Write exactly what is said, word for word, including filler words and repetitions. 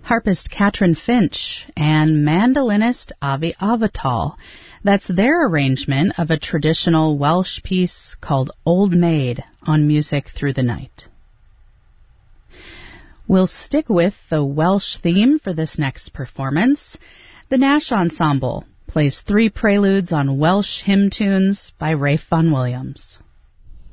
harpist Katrin Finch and mandolinist Avi Avital. That's their arrangement of a traditional Welsh piece called Old Maid on Music Through the Night. We'll stick with the Welsh theme for this next performance. The Nash Ensemble plays three preludes on Welsh hymn tunes by Ralph Vaughan Williams.